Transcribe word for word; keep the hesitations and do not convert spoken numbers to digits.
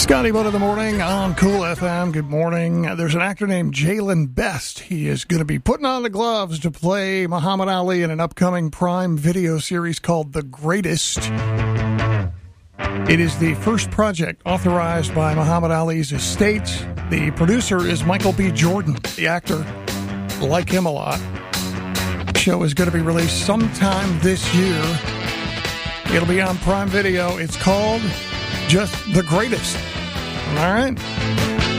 Scotty Bud of the Morning on Cool F M. Good morning. There's an actor named Jalen Best. He is going to be putting on the gloves to play Muhammad Ali in an upcoming Prime Video series called The Greatest. It is the first project authorized by Muhammad Ali's estate. The producer is Michael B. Jordan, the actor. Like him a lot. The show is going to be released sometime this year. It'll be on Prime Video. It's called just The Greatest. All right?